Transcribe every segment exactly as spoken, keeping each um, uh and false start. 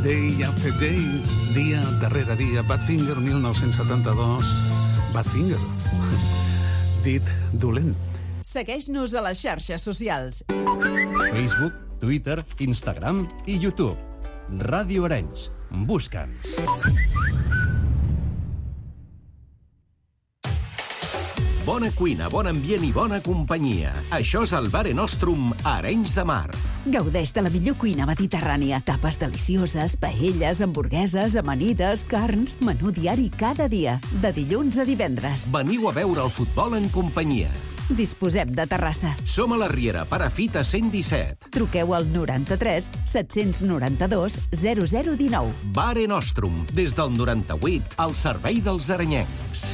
Day after day, dia darrere dia. Badfinger, mil nou-cents setanta-dos. Badfinger. Dit dolent. Segueix-nos a les xarxes socials. Facebook, Twitter, Instagram i YouTube. Ràdio Arenys. Busca'ns. Bona cuina, bon ambient i bona companyia. Això és el Mare Nostrum a Arenys de Mar. Gaudeix de la millor cuina mediterrània. Tapes delicioses, paelles, hamburgueses, amanides, carns, menú diari cada dia, de dilluns a divendres. Veniu a veure el futbol en companyia. Disposem de terrassa. Som a la Riera, Perafita cent disset. Truqueu al noranta-tres set-cents noranta-dos zero zero dinou. Mare Nostrum, des del noranta-vuit, al servei dels arenyencs.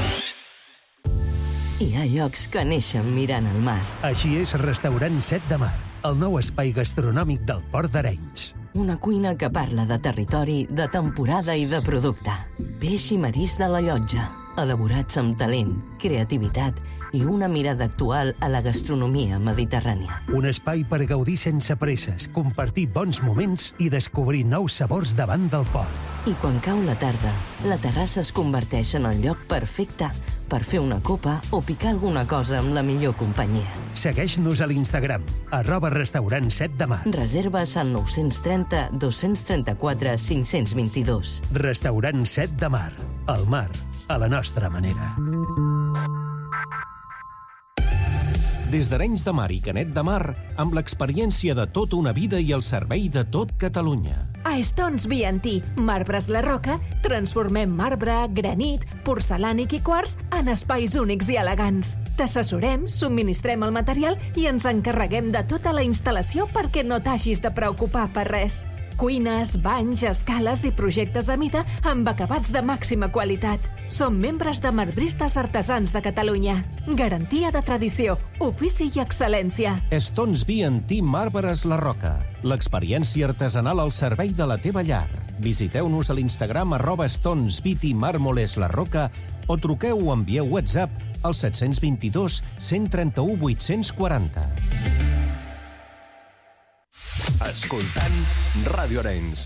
Hi ha llocs que neixen mirant el mar. Així és Restaurant Set de Mar, el nou espai gastronòmic del Port d'Arenys. Una cuina que parla de territori, de temporada i de producte. Peix i marisc de la llotja, elaborats amb talent, creativitat i una mirada actual a la gastronomia mediterrània. Un espai per gaudir sense presses, compartir bons moments i descobrir nous sabors davant del port. I quan cau la tarda, la terrassa es converteix en el lloc perfecte per fer una copa o picar alguna cosa amb la millor companyia. Segueix-nos a l'Instagram, arroba restaurant set de mar. Reserves al nou trenta dos trenta-quatre cinc dos dos. Restaurant Set de Mar, el mar a la nostra manera. Des d'Arenys de Mar i Canet de Mar, amb l'experiència de tota una vida i el servei de tot Catalunya. A Stones B and T, Marbres La Roca, transformem marbre, granit, porcelànic i quars en espais únics i elegants. T'assessorem, subministrem el material i ens encarreguem de tota la instal·lació perquè no t'hagis de preocupar per res. Cuines, banys, escales i projectes a mida amb acabats de màxima qualitat. Som membres de Marbristes Artesans de Catalunya. Garantia de tradició, ofici i excel·lència. Stones B and T Marbres La Roca. L'experiència artesanal al servei de la teva llar. Visiteu-nos a l'Instagram arroba Stones B T Mármoles La Roca o truqueu o envieu WhatsApp al set dos dos, cent trenta-u, vuit-cents quaranta. Escoltant Ràdio Arenys.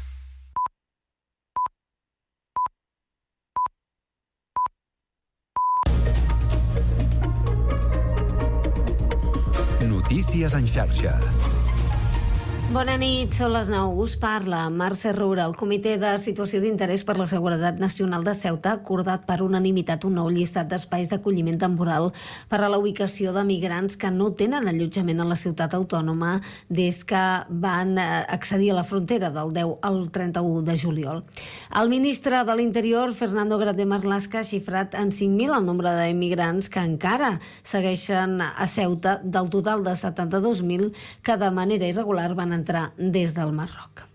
Notícies en xarxa. Bona nit, són les nou. Us parla Mercè Roura. El Comitè de Situació d'Interès per la Seguretat Nacional de Ceuta ha acordat per unanimitat un nou llistat d'espais d'acolliment temporal per a la ubicació de migrants que no tenen allotjament a la ciutat autònoma des que van accedir a la frontera del deu al trenta-u de juliol. El ministre de l'Interior, Fernando Grande Marlaska, ha xifrat en cinc mil el nombre d'immigrants que encara segueixen a Ceuta del total de setanta-dos mil que de manera irregular van entrar des del Marroc.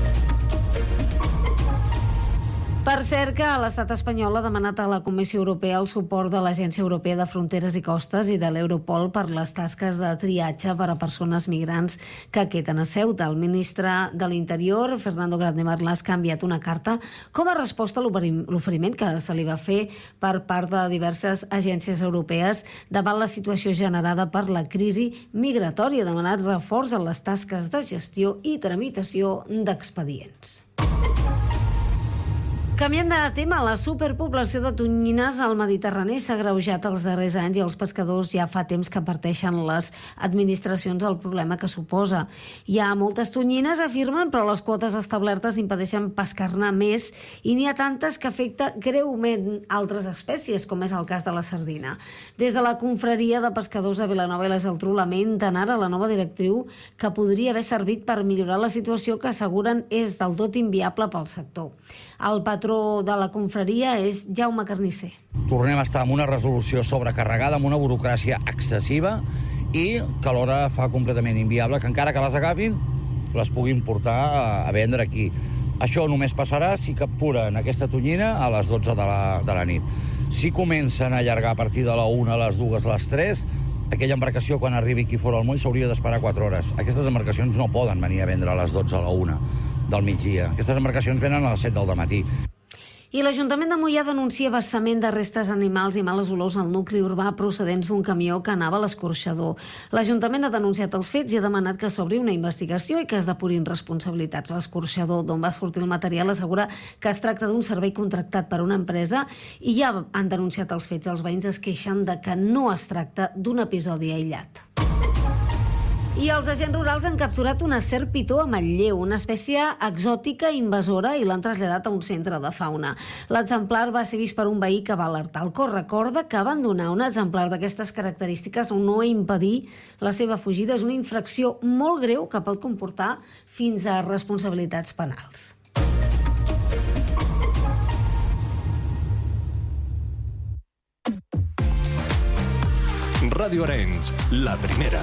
Per cert que l'estat espanyol ha demanat a la Comissió Europea el suport de l'Agència Europea de Fronteres i Costes i de l'Europol per les tasques de triatge per a persones migrants que queden a Ceuta. El ministre de l'Interior, Fernando Grande Marlaska, ha enviat una carta com a resposta a l'oferiment que se li va fer per part de diverses agències europees davant la situació generada per la crisi migratòria, demanat reforç en les tasques de gestió i tramitació d'expedients. Canviant de tema, la superpoblació de tonyines al Mediterrani s'ha agreujat els darrers anys i els pescadors ja fa temps que parteixen les administracions del problema que suposa. Hi ha moltes tonyines, afirmen, però les quotes establertes impedeixen pescar-ne més i n'hi ha tantes que afecta greument altres espècies, com és el cas de la sardina. Des de la confraria de pescadors de Vilanova i la Geltrú lamenten ara la nova directriu que podria haver servit per millorar la situació que asseguren és del tot inviable pel sector. El patró de la confraria és Jaume Carnisser. Tornem a estar amb una resolució sobrecarregada, amb una burocràcia excessiva i que alhora fa completament inviable que encara que les agafin, les puguin portar a vendre aquí. Això només passarà si capturen aquesta tonyina a les dotze de la, de la nit. Si comencen a allargar a partir de la una, a les dues, a les tres, aquella embarcació quan arribi aquí fora al moll s'hauria d'esperar quatre hores. Aquestes embarcacions no poden venir a vendre a les dotze, a la una del migdia. Aquestes embarcacions venen a les set del dematí. I l'Ajuntament de Moià denuncia vessament de restes animals i males olors al nucli urbà procedents d'un camió que anava a l'escorxador. L'Ajuntament ha denunciat els fets i ha demanat que s'obri una investigació i que es depurin responsabilitats. L'escorxador d'on va sortir el material assegura que es tracta d'un servei contractat per una empresa i ja han denunciat els fets. Els veïns es queixen de que no es tracta d'un episodi aïllat. I els agents rurals han capturat una serp pitó a Manlleu, una espècie exòtica invasora, i l'han traslladat a un centre de fauna. L'exemplar va ser vist per un veí que va alertar el cos. Recorda que abandonar un exemplar d'aquestes característiques o no impedir la seva fugida és una infracció molt greu que pot comportar fins a responsabilitats penals. Ràdio Arenys, la primera.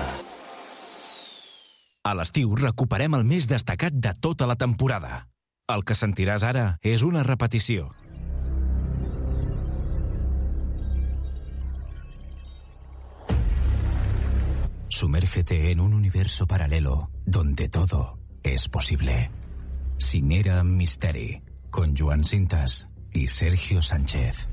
A l'estiu recuperem el més destacat de tota la temporada. El que sentiràs ara és una repetició. Sumérgete en un universo paralelo donde todo es posible. Cinera Misteri, con Joan Cintas y Sergio Sánchez.